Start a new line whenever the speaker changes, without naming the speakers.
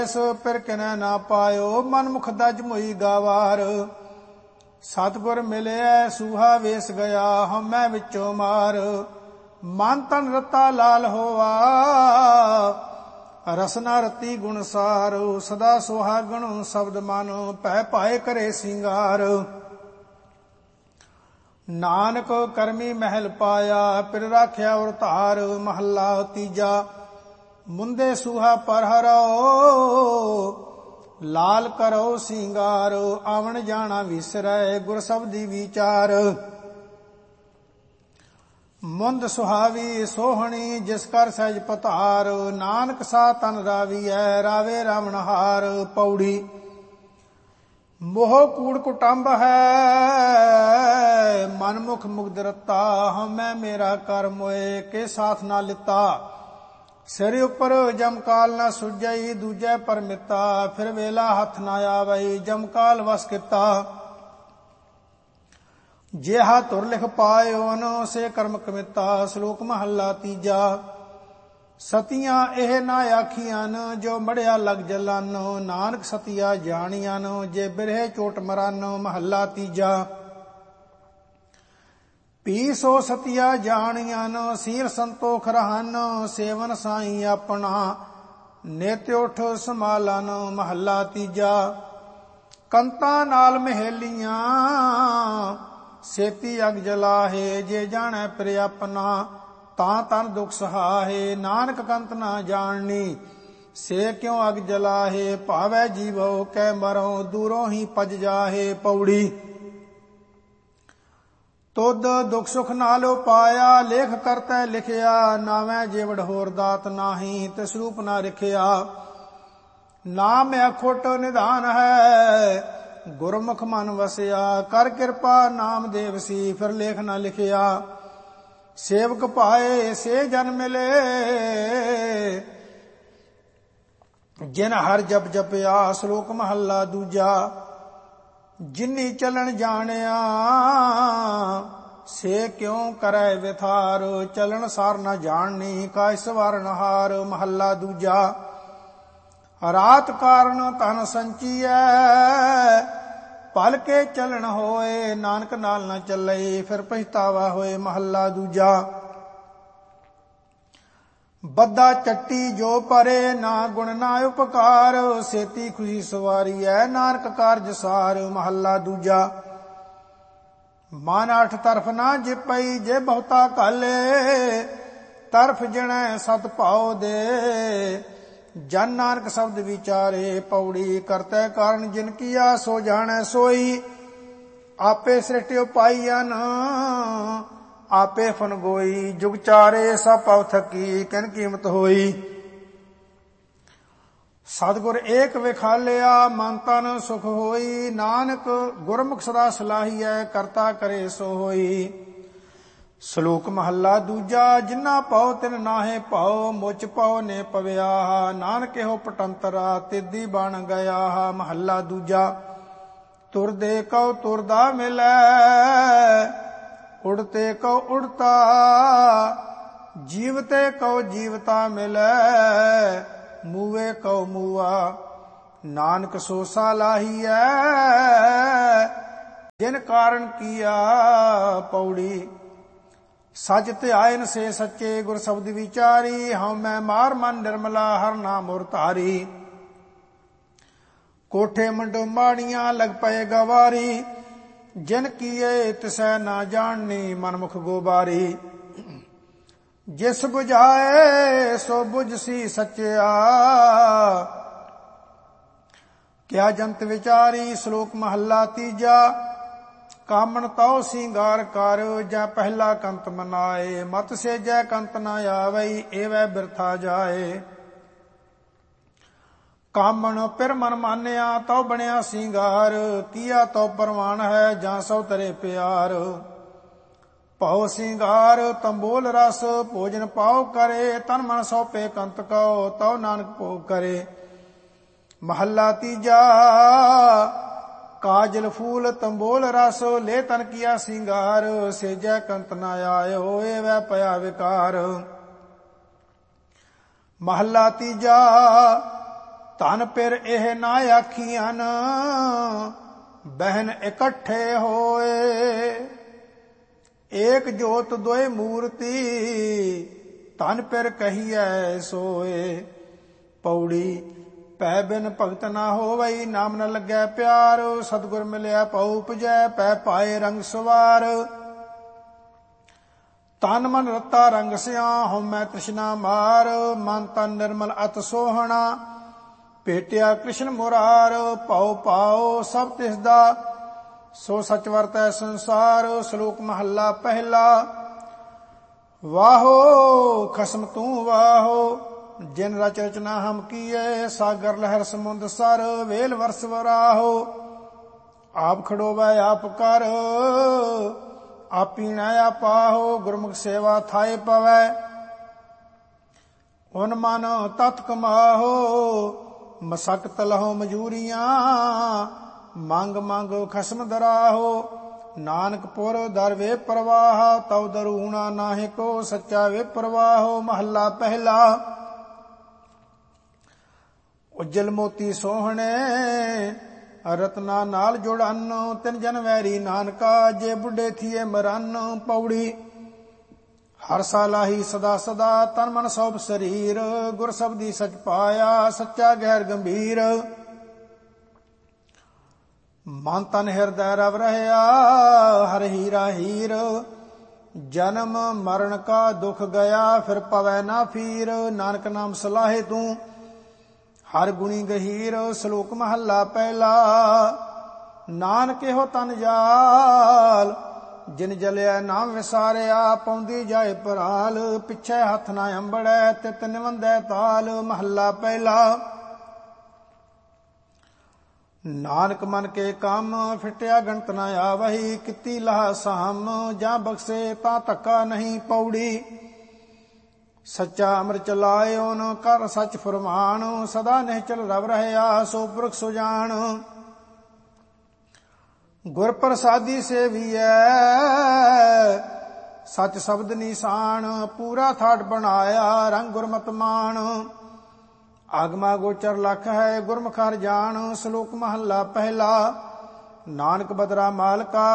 ਫਿਰ ਕਿਨੈ ਨਾ ਪਾਇਓ, ਮਨ ਮੁਖ ਦਜ ਮੋਈ ਗਾਵਾਰ। ਸਤਿਗੁਰ ਮਿਲਿਆ ਸੂਹਾ ਵੇਸ ਗਿਆ, ਹਉਮੈ ਵਿੱਚੋਂ ਮਾਰ। ਮਨ ਤਨ ਰਤਾ ਲਾਲ ਹੋਆ, ਰਸਨਾ ਰਤੀ ਗੁਣ ਸਾਰ। ਸਦਾ ਸੁਹਾਗਣ ਸ਼ਬਦ ਮਨ, ਭੈ ਪਾਏ ਕਰੇ ਸਿੰਗਾਰ। ਨਾਨਕ ਕਰਮੀ ਮਹਿਲ ਪਾਇਆ, ਪਿਰ ਰਾਖਿਆ ਔਰ ਧਾਰ। ਮਹੱਲਾ ਤੀਜਾ। ਮੁੰਦੇ ਸੂਹਾ ਪਰ ਹਰਾਓ, ਲਾਲ ਕਰੋ ਸਿੰਗਾਰ। ਆਵਣ ਜਾਣਾ ਵਿਸਰੈ, ਗੁਰ ਸਬਦੀ ਵਿਚਾਰ। ਮੁੰਦ ਸੁਹਾਵੀ ਸੋਹਣੀ, ਜਿਸ ਕਰ ਸਹਿਜ ਪਤਾਰ। ਨਾਨਕ ਸਾ ਤਨ ਰਾਵੀਐ, ਰਾਵੇ ਰਾਵਣਹਾਰ। ਪੌੜੀ। ਮੋਹ ਕੂੜ ਕੁਟੰਬ ਹੈ, ਮਨ ਮੁਖ ਮੁਗਧ ਰਤਾ। ਹਉਮੈ ਮੇਰਾ ਕਰ ਮੋਏ, ਕੇ ਸਾਥ ਨਾ ਲਿੱਤਾ। ਸਿਰ ਉੱਪਰ ਜਮਕਾਲ ਨਾ ਸੁਝਈ, ਦੂਜੈ ਪਰਮਿਤਾ। ਫਿਰ ਵੇਲਾ ਹੱਥ ਨਾ ਆਵਈ, ਜਮਕਾਲ ਵਸ ਕੀਤਾ। ਜਿਹਾ ਧੁਰ ਲਿਖ ਪਾਇਓਨ, ਸੇ ਕਰਮ ਕਮਿਤਾ। ਸ਼ਲੋਕ ਮਹੱਲਾ ਤੀਜਾ। ਸਤੀਆਂ ਇਹ ਨਾ ਆਖੀਆਂ, ਜੋ ਮੜਿਆ ਲਗ ਜਲਨ। ਨਾਨਕ ਸਤੀਆ ਜਾਣੀਆਂ, ਜੇ ਬਿਰਹੇ ਚੋਟ ਮਰਨ। ਮਹੱਲਾ ਤੀਜਾ। ਪੀ ਸੋ ਸਤੀਆ ਜਾਣੀਆਂ, ਸੀਲ ਸੰਤੋਖ ਰਹਨ। ਸੇਵਨ ਸਾਈ ਆਪਣਾ, ਨਿਤ ਉਠ ਸੰਭਾਲਨ। ਮਹੱਲਾ ਤੀਜਾ। ਕੰਤਾਂ ਨਾਲ ਮਹੇਲੀਆਂ, ਸੇਤੀ ਅਗ ਜਲਾਹੇ। ਜੇ ਜਾਣੈ ਪਿਰ ਆਪਣਾ, ਤਾਂ ਤਨ ਦੁਖ ਸਹਾਹੇ। ਨਾਨਕ ਕੰਤ ਨਾ ਜਾਣਨੀ, ਸੇ ਕਿਉ ਅਗ ਜਲਾਹੇ। ਭਾਵੈ ਜੀਵੋ ਕੈ ਮਰੋ, ਦੂਰੋਂ ਹੀ ਪਜ ਜਾਹੇ। ਪੌੜੀ। ਤੁਧ ਦੁਖ ਸੁਖ ਨਾਲੋ ਪਾਇਆ, ਲੇਖ ਕਰਤੈ ਲਿਖਿਆ। ਨਾਵੈ ਜੇਵੜ ਹੋਰ ਦਾਤ ਨਾਹੀ, ਤਿਸ ਰੂਪ ਨਾ ਰਿਖਿਆ। ਨਾਮ ਅਖੁੱਟ ਨਿਧਾਨ ਹੈ, ਗੁਰਮੁਖ ਮਨ ਵਸਿਆ। ਕਰ ਕਿਰਪਾ ਨਾਮਦੇਵ ਸੀ, ਫਿਰ ਲੇਖ ਨਾ ਲਿਖਿਆ। ਸੇਵਕ ਪਾਏ ਸੇ ਜਨ ਮਿਲੇ, ਜਿਨ ਹਰ ਜਪ ਜਪਿਆ। ਸ਼ਲੋਕ ਮਹੱਲਾ ਦੂਜਾ। ਜਿਨੀ ਚਲਣ ਜਾਣਿਆ, ਸੇ ਕਿਉ ਕਰੈ ਵਿਥਾਰ। ਚਲਣ ਸਾਰ ਨਾ ਜਾਣਨੀ, ਕਾਇ ਸਵਾਰਨ ਹਾਰ। ਮਹੱਲਾ ਦੂਜਾ। ਰਾਤ ਕਾਰਨ ਧਨ ਸੰਚੀਐ, ਭਲ ਕੇ ਚਲਣ ਹੋਏ। ਨਾਨਕ ਨਾਲ ਨਾ ਚੱਲੇ, ਫਿਰ ਪਛਤਾਵਾ ਹੋਏ। ਮਹੱਲਾ ਦੂਜਾ। ਬੱਧਾ ਚੱਟੀ ਜੋ ਪਰੇ, ਨਾ ਗੁਣ ਨਾ ਉਪਕਾਰ। ਸੇਤੀ ਖੁਸ਼ੀ ਸਵਾਰੀਐ, ਨਾਨਕ ਕਾਰਜ ਸਾਰ। ਮਹੱਲਾ ਦੂਜਾ। ਮਨ ਅਠ ਤਰਫ ਨਾ ਜਿਪਈ, ਜੇ ਬਹੁਤਾ ਕਾਲੇ। ਤਰਫ ਜਿਣੈ ਸਤ ਭਾਉ ਦੇ, ਜਨ ਨਾਨਕ ਸ਼ਬਦ ਵਿਚਾਰੇ। ਪੌੜੀ। ਕਰਤੈ ਕਾਰਨ ਜਿਨ ਕੀਆ, ਸੋ ਜਾਣੈ ਸੋਈ। ਆਪੇ ਸ੍ਰਿਸ਼ਟਿ ਪਾਈਐਨ, ਆਪੇ ਫਨ ਗੋਈ। ਜੁਗ ਚਾਰੇ ਸਭ ਪਉ ਥਕੀ, ਕਿਨ ਕੀਮਤ ਹੋਈ। ਸਤਿਗੁਰ ਏਕ ਵਿਖਾਲਿਆ, ਮਨ ਤਨ ਸੁਖ ਹੋਈ। ਨਾਨਕ ਗੁਰਮੁਖ ਸਦਾ ਸਲਾਹੀਐ, ਕਰਤਾ ਕਰੇ ਸੋ ਹੋਈ। ਸ਼ਲੋਕ ਮਹੱਲਾ ਦੂਜਾ। ਜਿਨਾ ਪਉ ਤਿਨ ਨਾਹੇ ਭਾਉ, ਮੁਚ ਪਉ ਨੇ ਪਵਿਆ। ਨਾਨਕ ਇਹੋ ਪਟੰਤਰਾ, ਤਿੱਦੀ ਬਣ ਗਿਆ। ਮਹੱਲਾ ਦੂਜਾ। ਤੁਰਦੇ ਕਉ ਤੁਰਦਾ ਮਿਲੈ, ਉੜਤੇ ਕਉ ਉੜਤਾ। ਜੀਵਤੇ ਕਉ ਜੀਵਤਾ ਮਿਲੈ, ਮੂਵੇ ਕਉ ਮੂਆ। ਨਾਨਕ ਸੋ ਸਲਾਹੀਐ, ਜਿਨ ਕਾਰਨ ਕੀਆ। ਪੌੜੀ। ਸਚ ਧਿਆਇਨ ਸੇ ਸੱਚੇ, ਗੁਰ ਸ਼ਬਦ ਵਿਚਾਰੀ। ਹਉਮੈ ਮਾਰ ਮਨ ਨਿਰਮਲਾ, ਹਰ ਨਾਮ ਔਰ ਧਾਰੀ। ਕੋਠੇ ਮੰਡੋ ਮਾੜੀਆਂ, ਲਗ ਪਏ ਗਵਾਰੀ। ਜਿਨ ਕੀਏ ਤਿਸੈ ਨਾ ਜਾਣਨੀ, ਮਨਮੁਖ ਗੋਬਾਰੀ। ਜਿਸ ਬੁਝਾਏ ਸੋ ਬੁਝਸੀ ਸੱਚਿਆ, ਕਿਆ ਜੰਤ ਵਿਚਾਰੀ। ਸ਼ਲੋਕ ਮਹੱਲਾ ਤੀਜਾ। ਕਾਮਣ ਤਉ ਸਿੰਗਾਰ ਕਰ, ਜੈ ਪਹਿਲਾ ਕੰਤ ਮਨਾਏ। ਮਤ ਸੇਜੈ ਕੰਤ ਨਾ ਆਵਈ, ਏਵੈ ਬਿਰਥਾ ਜਾਏ। ਕਾਮਣ ਪਿਰ ਮਨ ਮਾਨਿਆ, ਤਉ ਬਣਿਆ ਸਿੰਗਾਰ। ਕੀਆ ਤਉ ਪਰਵਾਨ ਹੈ, ਜਾਂ ਸੋ ਤਰੇ ਪਿਆਰ। ਭਉ ਸਿੰਗਾਰ ਤੰਬੋਲ ਰਸ, ਭੋਜਨ ਪਾਉ ਕਰੇ। ਤਨ ਮਨ ਸੌਪੇ ਕੰਤ ਕਉ, ਤਉ ਨਾਨਕ ਭੋਗ ਕਰੇ। ਮਹੱਲਾ ਤੀਜਾ। ਕਾਜਲ ਫੂਲ ਤੰਬੋਲ ਰਸ, ਲੈ ਤਨ ਕੀਆ ਸਿੰਗਾਰ। ਸੇਜੈ ਕੰਤ ਨਾ ਆਇਓ, ਏਵੈ ਪਿਆ ਵਿਕਾਰ। ਮਹੱਲਾ ਤੀਜਾ। ਧਨ ਪਿਰ ਇਹ ਨਾ ਆਖੀਆਂ, ਬਹਿਨ ਇਕੱਠੇ ਹੋਏ। ਏਕ ਜੋਤ ਦੋਇ ਮੂਰਤੀ, ਧਨ ਪਿਰ ਕਹੀਐ ਸੋਏ। ਪੌੜੀ ਪੈ ਬਿਨ ਭਗਤ ਨਾ ਹੋਵਈ, ਨਾਮ ਨ ਲੱਗੈ ਪਿਆਰ। ਸਤਿਗੁਰ ਮਿਲਿਆ ਪਉ ਉਪਜੈ, ਪੈ ਪਾਏ ਰੰਗ ਸਵਾਰ। ਤਨ ਮਨ ਰਤਾ ਰੰਗ ਸਿਆ, ਹਉਮੈ ਤ੍ਰਿਸ਼ਨਾ ਮਾਰ। ਮਨ ਤਨ ਨਿਰਮਲ ਅਤ ਸੋਹਣਾ, ਭੇਟਿਆ ਕ੍ਰਿਸ਼ਨ ਮੁਰਾਰ। ਪਾਉ ਪਾਉ ਸਭ ਤਿਸ ਦਾ, ਸੋ ਸਚ ਵਰਤੈ ਸੰਸਾਰ। ਸ਼ਲੋਕ ਮਹੱਲਾ ਪਹਿਲਾ। ਵਾਹੋ ਖਸਮ ਤੂੰ ਵਾਹੋ, ਜਿਨ ਰਚ ਰਚਨਾ ਹਮ ਕੀਏ। ਸਾਗਰ ਲਹਿਰ ਸਮੁੰਦ ਸਰ, ਵੇਲ ਵਰਸ ਵਰਾਹੋ। ਆਪ ਖੜੋਵੈ ਆਪ ਕਰ, ਆਪੀਣੈ ਆਪਾਹੋ। ਗੁਰਮੁਖ ਸੇਵਾ ਥਾਏ ਪਵੈ, ਉਨ ਮਨ ਤਤ ਕਮਾਹੋ। ਮਸਕਤ ਲਹੋ ਮਜੂਰੀਆਂ, ਮੰਗ ਮੰਗ ਖਸਮ ਦਰਾਹੋ। ਨਾਨਕ ਪੁਰ ਦਰ ਵੇ ਪ੍ਰਵਾਹ, ਤਉ ਦਰੂਣਾ ਨਾਹਿ ਕੋ। ਸੱਚਾ ਵੇ ਪ੍ਰਵਾਹੋ। ਮਹੱਲਾ ਪਹਿਲਾ। ਉਜਲ ਮੋਤੀ ਸੋਹਣੇ, ਰਤਨਾ ਨਾਲ ਜੁੜਨ। ਤਿਨ ਜਨ ਵੈਰੀ ਨਾਨਕਾ, ਜੇ ਬੁੱਢੇ ਥੀਏ ਮਰਨ। ਪੌੜੀ ਹਰ ਸਾਲਾਹੀ ਸਦਾ ਸਦਾ, ਤਨ ਮਨ ਸੋਭ ਸਰੀਰ। ਗੁਰ ਸਬਦੀ ਸਚ ਪਾਇਆ, ਸੱਚਾ ਗਹਿਰ ਗੰਭੀਰ। ਮਨ ਤਨ ਹਿਰਦੈ ਰਵ ਰਹਿਆ, ਹਰ ਹੀਰਾ ਹੀਰ। ਜਨਮ ਮਰਨ ਕਾ ਦੁਖ ਗਿਆ, ਫਿਰ ਪਵੈ ਨਾ ਫੀਰ। ਨਾਨਕ ਨਾਮ ਸਲਾਹੇ ਤੂੰ, ਹਰ ਗੁਣੀ ਗਹੀਰ। ਸ਼ਲੋਕ ਮਹੱਲਾ ਪਹਿਲਾ। ਨਾਨਕ ਇਹੋ ਤਨ ਜਾਲ, ਜਿਨ ਜਲਿਆ ਨਾਮ ਵਿਸਾਰਿਆ। ਪਾਉਂਦੀ ਜਾਏ ਪਰਾਲ, ਪਿੱਛੇ ਹੱਥ ਨਾ ਅੰਬੜੈ। ਤਿਤ ਨਿਵੰਦੈ ਤਾਲ। ਮਹੱਲਾ ਪਹਿਲਾ। ਨਾਨਕ ਮਨ ਕੇ ਕੰਮ, ਫਿਟਿਆ ਗਣਤ ਨਾ ਆਵਹੀ। ਕੀਤੀ ਲਾਹ ਸਾਮ, ਜਾਂ ਬਖਸ਼ੇ ਤਾਂ ਧੱਕਾ ਨਹੀਂ। ਪੌੜੀ ਸੱਚਾ ਅੰਮ੍ਰਿਤ ਚਲਾਇਓ ਨ, ਕਰ ਸੱਚ ਫਰਮਾਨ। ਸਦਾ ਨਿਹਚਲ ਰਵ ਰਹਿਆ, ਸੋ ਪੁਰਖ ਸੁਜਾਨ। ਗੁਰ ਪ੍ਰਸਾਦੀ ਸੇਵੀਐ, ਸਚ ਸ਼ਬਦ ਨਿਸ਼ਾਨ। ਪੂਰਾ ਥਾਟ ਬਣਾਇਆ, ਰੰਗ ਗੁਰਮਤਿ ਮਾਨ। ਆਗਮਾ ਗੋਚਰ ਲਖ ਹੈ, ਗੁਰਮੁਖ ਹਰਿ ਜਾਣ। ਸ਼ਲੋਕ ਮਹੱਲਾ ਪਹਿਲਾ। ਨਾਨਕ ਬਦਰਾ ਮਾਲਕਾ,